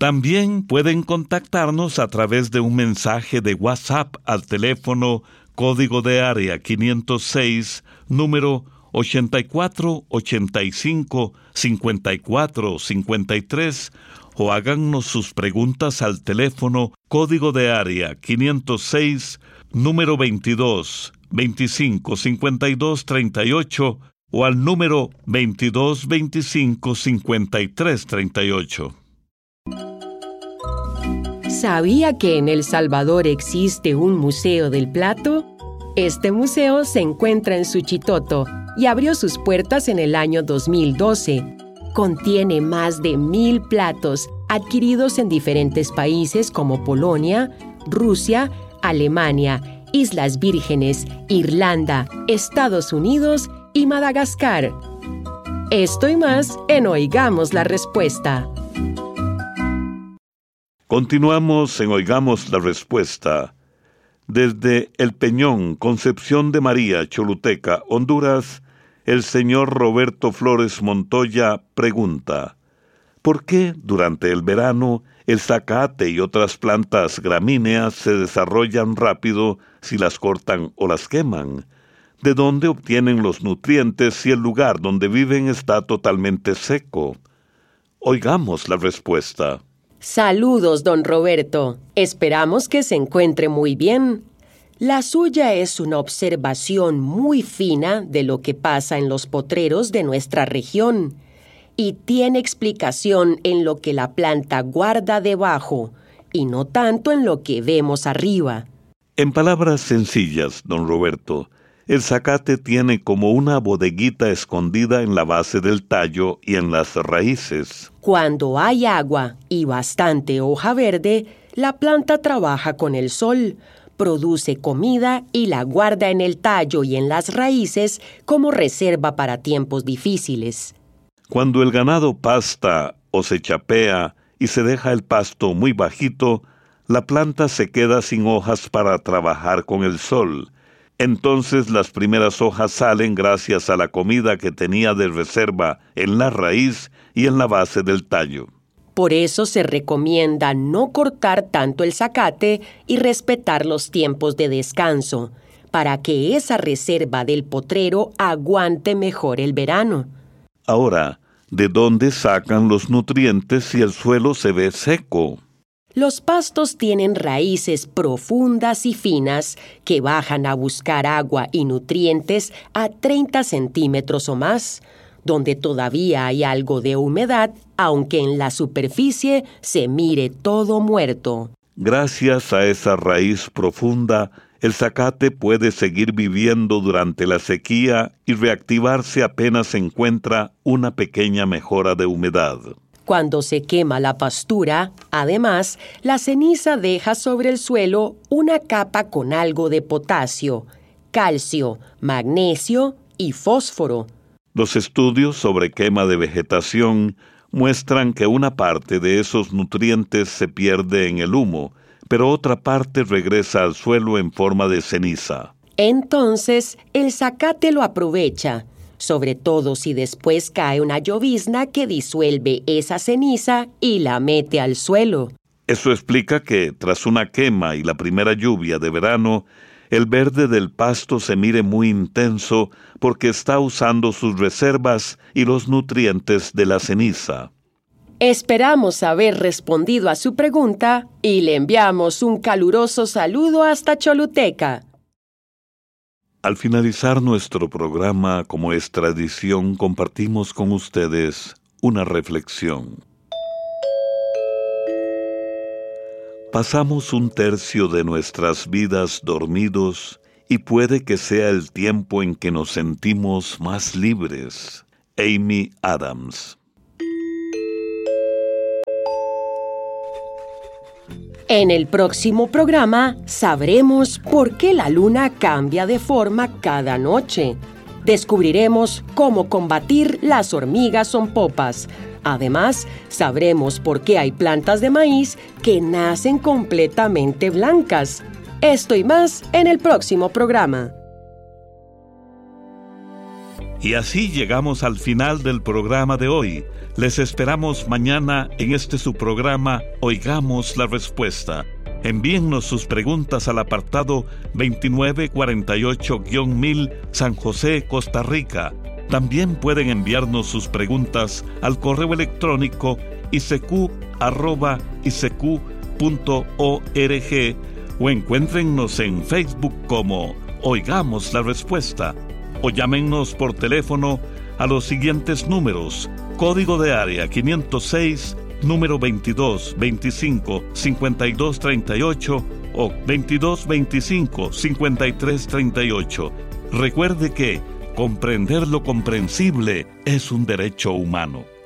También pueden contactarnos a través de un mensaje de WhatsApp al teléfono código de área 506, número 8485-5453, o háganos sus preguntas al teléfono código de área 506, número 22 25 52 38, o al número 22 25 53 38. ¿Sabía que en El Salvador existe un museo del plato? Este museo se encuentra en Suchitoto y abrió sus puertas en el año 2012. Contiene más de 1,000 platos adquiridos en diferentes países como Polonia, Rusia, Alemania, Islas Vírgenes, Irlanda, Estados Unidos y Madagascar. Esto y más en Oigamos la Respuesta. Continuamos en Oigamos la Respuesta. Desde El Peñón, Concepción de María, Choluteca, Honduras, el señor Roberto Flores Montoya pregunta: ¿por qué durante el verano el zacate y otras plantas gramíneas se desarrollan rápido si las cortan o las queman? ¿De dónde obtienen los nutrientes si el lugar donde viven está totalmente seco? Oigamos la respuesta. Saludos, don Roberto. Esperamos que se encuentre muy bien. La suya es una observación muy fina de lo que pasa en los potreros de nuestra región y tiene explicación en lo que la planta guarda debajo y no tanto en lo que vemos arriba. En palabras sencillas, don Roberto, el zacate tiene como una bodeguita escondida en la base del tallo y en las raíces. Cuando hay agua y bastante hoja verde, la planta trabaja con el sol, produce comida y la guarda en el tallo y en las raíces como reserva para tiempos difíciles. Cuando el ganado pasta o se chapea y se deja el pasto muy bajito, la planta se queda sin hojas para trabajar con el sol. Entonces las primeras hojas salen gracias a la comida que tenía de reserva en la raíz y en la base del tallo. Por eso se recomienda no cortar tanto el zacate y respetar los tiempos de descanso, para que esa reserva del potrero aguante mejor el verano. Ahora, ¿de dónde sacan los nutrientes si el suelo se ve seco? Los pastos tienen raíces profundas y finas que bajan a buscar agua y nutrientes a 30 centímetros o más, donde todavía hay algo de humedad, aunque en la superficie se mire todo muerto. Gracias a esa raíz profunda, el zacate puede seguir viviendo durante la sequía y reactivarse apenas se encuentra una pequeña mejora de humedad. Cuando se quema la pastura, además, la ceniza deja sobre el suelo una capa con algo de potasio, calcio, magnesio y fósforo. Los estudios sobre quema de vegetación muestran que una parte de esos nutrientes se pierde en el humo, pero otra parte regresa al suelo en forma de ceniza. Entonces, el zacate lo aprovecha, sobre todo si después cae una llovizna que disuelve esa ceniza y la mete al suelo. Eso explica que, tras una quema y la primera lluvia de verano, el verde del pasto se mire muy intenso porque está usando sus reservas y los nutrientes de la ceniza. Esperamos haber respondido a su pregunta y le enviamos un caluroso saludo hasta Choluteca. Al finalizar nuestro programa, como es tradición, compartimos con ustedes una reflexión. Pasamos un tercio de nuestras vidas dormidos y puede que sea el tiempo en que nos sentimos más libres. Amy Adams. En el próximo programa sabremos por qué la luna cambia de forma cada noche. Descubriremos cómo combatir las hormigas zompopas. Además, sabremos por qué hay plantas de maíz que nacen completamente blancas. Esto y más en el próximo programa. Y así llegamos al final del programa de hoy. Les esperamos mañana en su programa Oigamos la Respuesta. Envíennos sus preguntas al apartado 2948-1000 San José, Costa Rica. También pueden enviarnos sus preguntas al correo electrónico isq@isq.org o encuéntrennos en Facebook como Oigamos la Respuesta, o llámennos por teléfono a los siguientes números: código de área 506, número 2225-5238 o 2225-5338. Recuerde que comprender lo comprensible es un derecho humano.